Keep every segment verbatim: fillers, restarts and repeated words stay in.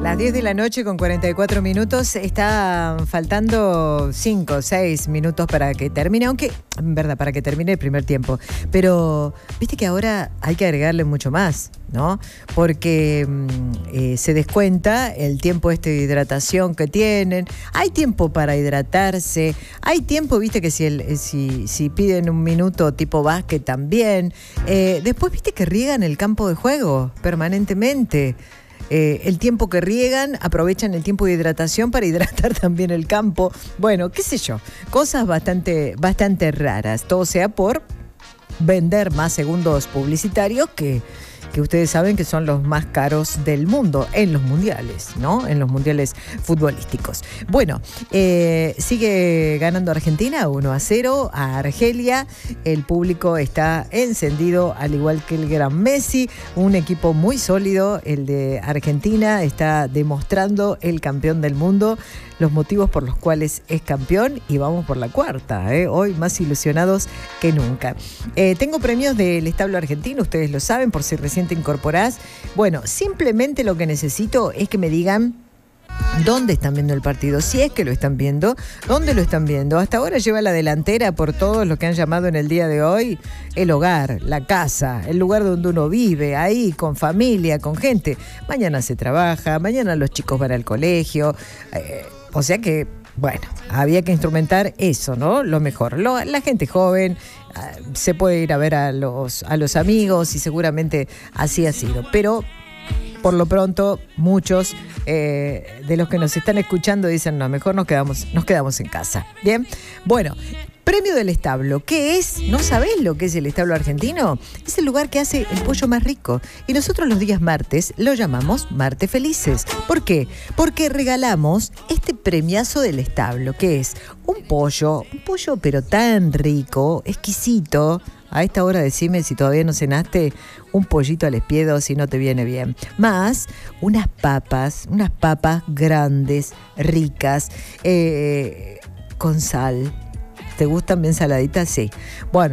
Las diez de la noche con cuarenta y cuatro minutos, está faltando cinco, seis minutos para que termine, aunque, en verdad, para que termine el primer tiempo. Pero, viste que ahora hay que agregarle mucho más, ¿no? Porque eh, se descuenta el tiempo este de hidratación que tienen, hay tiempo para hidratarse, hay tiempo, viste que si, el, si, si piden un minuto tipo básquet también. Eh, después, viste que riegan el campo de juego permanentemente. Eh, el tiempo que riegan, aprovechan el tiempo de hidratación para hidratar también el campo. Bueno, qué sé yo, cosas bastante, bastante raras. Todo sea por vender más segundos publicitarios que, que ustedes saben que son los más caros del mundo en los mundiales, ¿no? En los mundiales futbolísticos. Bueno, eh, sigue ganando Argentina uno a cero a Argelia. El público está encendido, al igual que el gran Messi. Un equipo muy sólido, el de Argentina, está demostrando el campeón del mundo, los motivos por los cuales es campeón, y vamos por la cuarta, ¿eh? Hoy más ilusionados que nunca. Eh, tengo premios del establo argentino, ustedes lo saben, por si recién te incorporás. Bueno, simplemente lo que necesito es que me digan dónde están viendo el partido, si es que lo están viendo, dónde lo están viendo. Hasta ahora lleva la delantera por todos los que han llamado en el día de hoy el hogar, la casa, el lugar donde uno vive, ahí, con familia, con gente. Mañana se trabaja, mañana los chicos van al colegio, eh, o sea que, bueno, había que instrumentar eso, ¿no? Lo mejor. Lo, la gente joven uh, se puede ir a ver a los, a los amigos y seguramente así ha sido. Pero por lo pronto, muchos eh, de los que nos están escuchando dicen, no, mejor nos quedamos, nos quedamos en casa. Bien, bueno. Premio del establo. ¿Qué es? ¿No sabés lo que es el establo argentino? Es el lugar que hace el pollo más rico. Y nosotros los días martes lo llamamos Martes Felices. ¿Por qué? Porque regalamos este premiazo del establo, que es un pollo, un pollo pero tan rico, exquisito. A esta hora decime si todavía no cenaste un pollito al espiedo, si no te viene bien. Más unas papas, unas papas grandes, ricas, eh, con sal. ¿Te gustan bien saladitas? Sí. Bueno,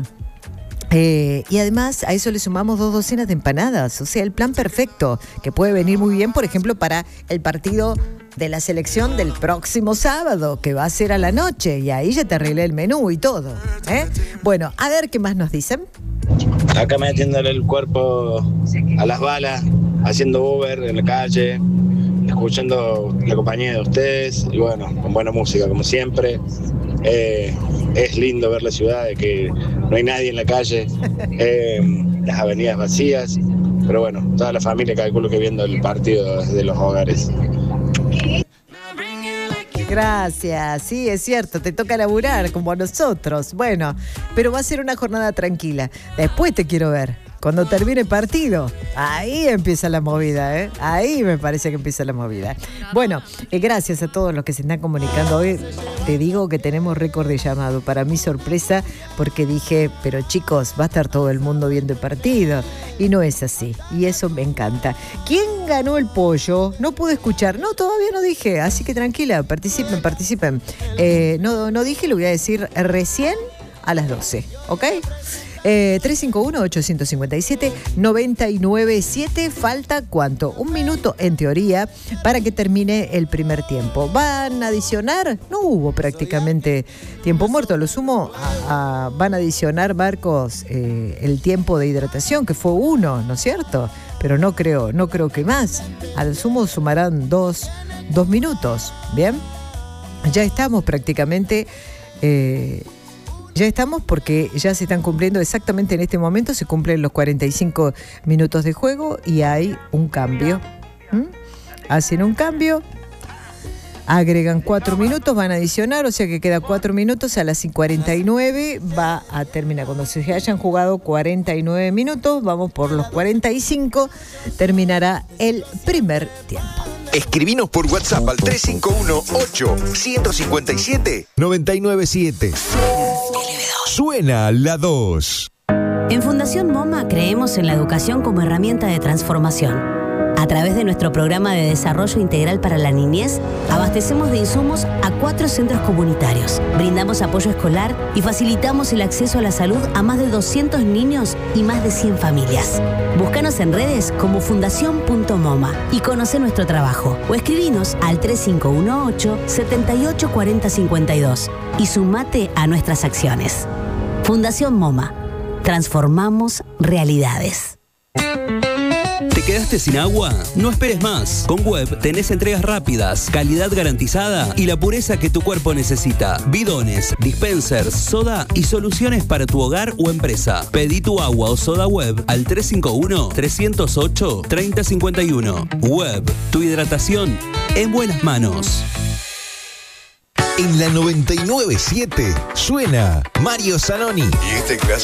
eh, y además a eso le sumamos dos docenas de empanadas. O sea, el plan perfecto, que puede venir muy bien, por ejemplo, para el partido de la selección del próximo sábado, que va a ser a la noche. Y ahí ya te arreglé el menú y todo, ¿eh? Bueno, a ver qué más nos dicen. Acá metiéndole el cuerpo a las balas, haciendo Uber en la calle, escuchando la compañía de ustedes y bueno, con buena música como siempre. Eh, es lindo ver la ciudad, de que no hay nadie en la calle, eh, las avenidas vacías, pero bueno, toda la familia calculo que viendo el partido desde los hogares. Gracias, sí, es cierto, te toca laburar como a nosotros. Bueno, pero va a ser una jornada tranquila. Después te quiero ver. Cuando termine el partido, ahí empieza la movida, ¿eh? Ahí me parece que empieza la movida. Bueno, eh, gracias a todos los que se están comunicando hoy. Te digo que tenemos récord de llamado. Para mi sorpresa, porque dije, pero chicos, va a estar todo el mundo viendo el partido. Y no es así. Y eso me encanta. ¿Quién ganó el pollo? No pude escuchar. No, todavía no dije. Así que tranquila, participen, participen. Eh, no, no dije, lo voy a decir recién a las doce, ¿ok? Eh, tres cinco uno, ocho cinco siete, nueve nueve siete. Falta ¿cuánto? Un minuto en teoría para que termine el primer tiempo. ¿Van a adicionar? No hubo prácticamente tiempo muerto. A lo sumo a, a, van a adicionar, Marcos, eh, el tiempo de hidratación, que fue uno, ¿no es cierto? Pero no creo, no creo que más. A lo sumo sumarán dos, dos minutos. ¿Bien? Ya estamos prácticamente... Eh, Ya estamos porque ya se están cumpliendo exactamente en este momento, se cumplen los cuarenta y cinco minutos de juego y hay un cambio. ¿Mm? Hacen un cambio, agregan cuatro minutos, van a adicionar, o sea que queda cuatro minutos, a las cuarenta y nueve va a terminar. Cuando se hayan jugado cuarenta y nueve minutos, vamos por los cuarenta y cinco, terminará el primer tiempo. Escribinos por WhatsApp al tres cinco uno, ocho cinco siete, nueve nueve siete. Suena la dos. En Fundación MoMA creemos en la educación como herramienta de transformación. A través de nuestro programa de desarrollo integral para la niñez, abastecemos de insumos a cuatro centros comunitarios. Brindamos apoyo escolar y facilitamos el acceso a la salud a más de doscientos niños y más de cien familias. Búscanos en redes como fundación punto moma y conoce nuestro trabajo. O escribinos al tres cinco uno ocho, siete ocho cuatro cero cinco dos y sumate a nuestras acciones. Fundación MoMA. Transformamos realidades. ¿Te quedaste sin agua? No esperes más. Con Web tenés entregas rápidas, calidad garantizada y la pureza que tu cuerpo necesita. Bidones, dispensers, soda y soluciones para tu hogar o empresa. Pedí tu agua o soda Web al tres cinco uno, tres cero ocho, tres cero cinco uno. Web, tu hidratación en buenas manos. En la noventa y nueve punto siete suena Mario Zanoni. Y este clásico